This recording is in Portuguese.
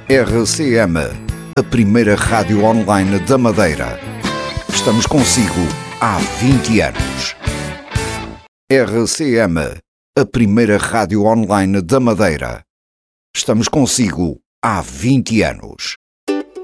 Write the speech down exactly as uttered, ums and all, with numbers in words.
R C M, a primeira rádio online da Madeira. Estamos consigo há vinte anos. R C M, a primeira rádio online da Madeira. Estamos consigo há vinte anos.